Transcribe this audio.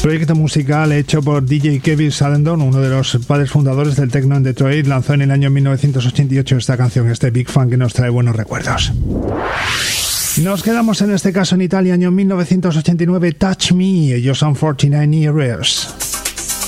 Proyecto musical hecho por DJ Kevin Sallendon, uno de los padres fundadores del techno en Detroit. Lanzó en el año 1988 esta canción, este Big Fun, que nos trae buenos recuerdos. Nos quedamos en este caso en Italia, año 1989, Touch Me. Ellos son 49 Years.